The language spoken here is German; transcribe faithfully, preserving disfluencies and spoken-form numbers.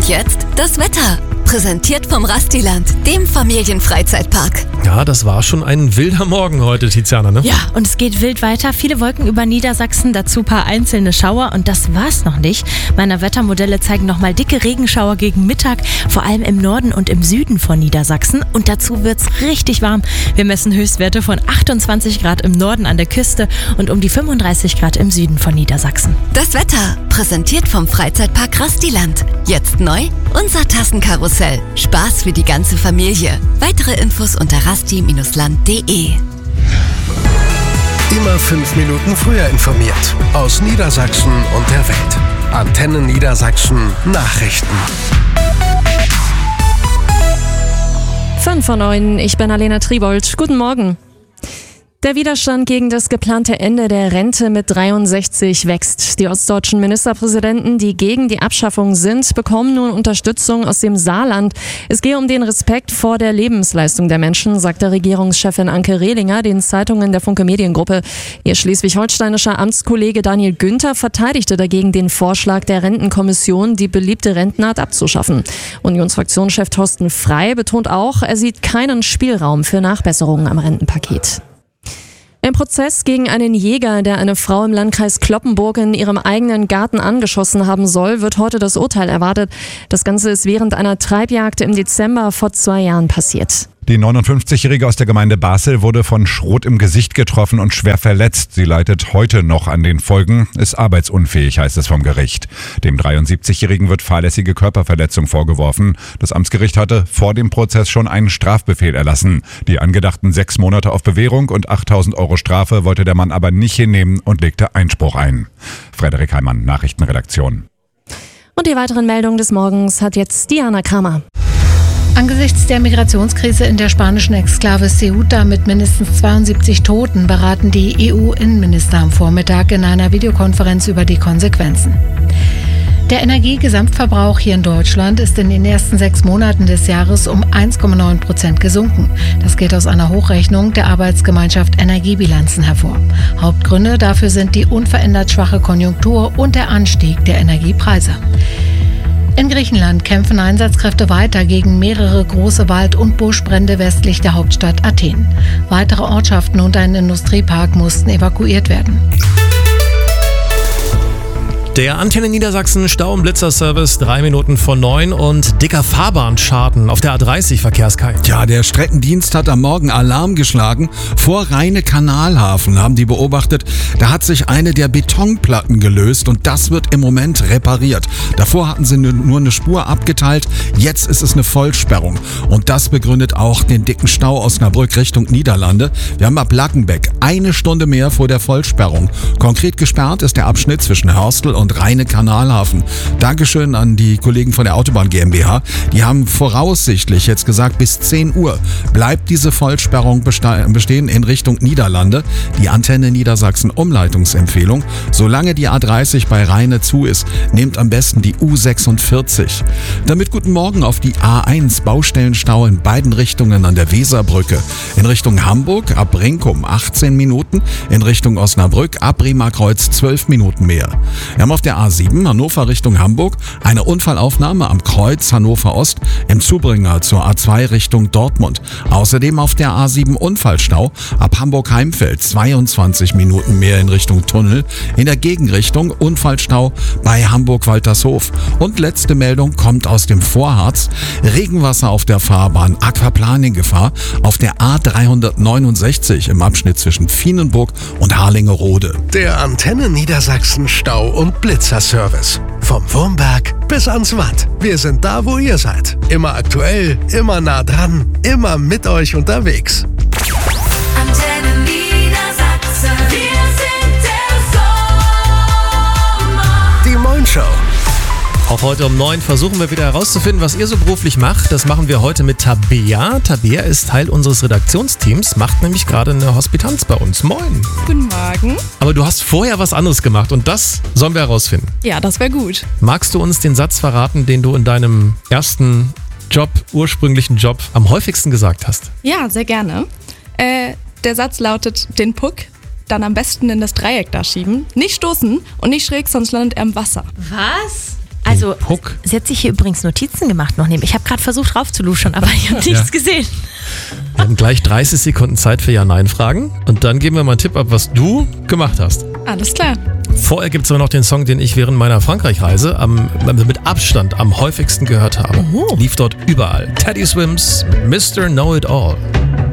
Und jetzt das Wetter. Präsentiert vom Rastiland, dem Familienfreizeitpark. Ja, das war schon ein wilder Morgen heute, Tiziana, ne? Ja, und es geht wild weiter. Viele Wolken über Niedersachsen, dazu ein paar einzelne Schauer. Und das war's noch nicht. Meine Wettermodelle zeigen nochmal dicke Regenschauer gegen Mittag, vor allem im Norden und im Süden von Niedersachsen. Und dazu wird's richtig warm. Wir messen Höchstwerte von achtundzwanzig Grad im Norden an der Küste und um die fünfunddreißig Grad im Süden von Niedersachsen. Das Wetter, präsentiert vom Freizeitpark Rastiland. Jetzt neu, unser Tassenkarussell. Spaß für die ganze Familie. Weitere Infos unter rasti Bindestrich land punkt de. Immer fünf Minuten früher informiert. Aus Niedersachsen und der Welt. Antenne Niedersachsen Nachrichten. fünf vor neun, ich bin Alena Tribold. Guten Morgen. Der Widerstand gegen das geplante Ende der Rente mit dreiundsechzig wächst. Die ostdeutschen Ministerpräsidenten, die gegen die Abschaffung sind, bekommen nun Unterstützung aus dem Saarland. Es gehe um den Respekt vor der Lebensleistung der Menschen, sagte Regierungschefin Anke Rehlinger den Zeitungen der Funke Mediengruppe. Ihr schleswig-holsteinischer Amtskollege Daniel Günther verteidigte dagegen den Vorschlag der Rentenkommission, die beliebte Rentenart abzuschaffen. Unionsfraktionschef Thorsten Frey betont auch, er sieht keinen Spielraum für Nachbesserungen am Rentenpaket. Im Prozess gegen einen Jäger, der eine Frau im Landkreis Cloppenburg in ihrem eigenen Garten angeschossen haben soll, wird heute das Urteil erwartet. Das Ganze ist während einer Treibjagd im Dezember vor zwei Jahren passiert. Die neunundfünfzigjährige aus der Gemeinde Basel wurde von Schrot im Gesicht getroffen und schwer verletzt. Sie leidet heute noch an den Folgen, ist arbeitsunfähig, heißt es vom Gericht. Dem dreiundsiebzigjährigen wird fahrlässige Körperverletzung vorgeworfen. Das Amtsgericht hatte vor dem Prozess schon einen Strafbefehl erlassen. Die angedachten sechs Monate auf Bewährung und achttausend Euro Strafe wollte der Mann aber nicht hinnehmen und legte Einspruch ein. Frederik Heimann, Nachrichtenredaktion. Und die weiteren Meldungen des Morgens hat jetzt Diana Kramer. Angesichts der Migrationskrise in der spanischen Exklave Ceuta mit mindestens zweiundsiebzig Toten beraten die E U-Innenminister am Vormittag in einer Videokonferenz über die Konsequenzen. Der Energiegesamtverbrauch hier in Deutschland ist in den ersten sechs Monaten des Jahres um eins Komma neun Prozent gesunken. Das geht aus einer Hochrechnung der Arbeitsgemeinschaft Energiebilanzen hervor. Hauptgründe dafür sind die unverändert schwache Konjunktur und der Anstieg der Energiepreise. In Griechenland kämpfen Einsatzkräfte weiter gegen mehrere große Wald- und Buschbrände westlich der Hauptstadt Athen. Weitere Ortschaften und ein Industriepark mussten evakuiert werden. Der Antenne Niedersachsen Stau- und Blitzerservice, drei Minuten vor neun und dicker Fahrbahnschaden auf der A dreißig, Verkehrskai. Ja, der Streckendienst hat am Morgen Alarm geschlagen. Vor Rheine-Kanalhafen haben die beobachtet, da hat sich eine der Betonplatten gelöst und das wird im Moment repariert. Davor hatten sie nur eine Spur abgeteilt, jetzt ist es eine Vollsperrung. Und das begründet auch den dicken Stau Osnabrück Richtung Niederlande. Wir haben ab Lackenbeck eine Stunde mehr vor der Vollsperrung. Konkret gesperrt ist der Abschnitt zwischen Hörstel und und Rheine-Kanalhafen. Dankeschön an die Kollegen von der Autobahn GmbH. Die haben voraussichtlich jetzt gesagt, bis zehn Uhr bleibt diese Vollsperrung bestehen in Richtung Niederlande. Die Antenne Niedersachsen Umleitungsempfehlung. Solange die A dreißig bei Rheine zu ist, nehmt am besten die U sechsundvierzig. Damit guten Morgen auf die A eins. Baustellenstau in beiden Richtungen an der Weserbrücke. In Richtung Hamburg ab Brinkum achtzehn Minuten. In Richtung Osnabrück ab Riemerkreuz zwölf Minuten mehr. Wir haben auf der A sieben Hannover Richtung Hamburg eine Unfallaufnahme am Kreuz Hannover Ost im Zubringer zur A zwei Richtung Dortmund. Außerdem auf der A sieben Unfallstau ab Hamburg-Heimfeld zweiundzwanzig Minuten mehr in Richtung Tunnel. In der Gegenrichtung Unfallstau bei Hamburg-Waltershof. Und letzte Meldung kommt aus dem Vorharz. Regenwasser auf der Fahrbahn, Aquaplaning-Gefahr auf der A dreihundertneunundsechzig im Abschnitt zwischen Vienenburg und Harlingerode. Der Antenne Niedersachsen Stau- und Blitzerservice. Vom Wurmberg bis ans Watt. Wir sind da, wo ihr seid. Immer aktuell, immer nah dran, immer mit euch unterwegs. Antenne Niedersachsen. Wir sind der Sommer. Die Moin Show. Auch heute um neun versuchen wir wieder herauszufinden, was ihr so beruflich macht. Das machen wir heute mit Tabea. Tabea ist Teil unseres Redaktionsteams, macht nämlich gerade eine Hospitanz bei uns. Moin. Guten Morgen. Aber du hast vorher was anderes gemacht und das sollen wir herausfinden. Ja, das wäre gut. Magst du uns den Satz verraten, den du in deinem ersten Job, ursprünglichen Job, am häufigsten gesagt hast? Ja, sehr gerne. Äh, der Satz lautet, den Puck dann am besten in das Dreieck da schieben. Nicht stoßen und nicht schräg, sonst landet er im Wasser. Was? Also Also, Puck. sie hat sich hier übrigens Notizen gemacht noch neben. Ich habe gerade versucht raufzuluschern, aber ich habe nichts Ja. gesehen. Wir haben gleich dreißig Sekunden Zeit für Ja-Nein-Fragen und dann geben wir mal einen Tipp ab, was du gemacht hast. Alles klar. Vorher gibt es aber noch den Song, den ich während meiner Frankreich-Reise am, mit Abstand am häufigsten gehört habe. Oh. Lief dort überall. Teddy Swims, Mister Know-It-All.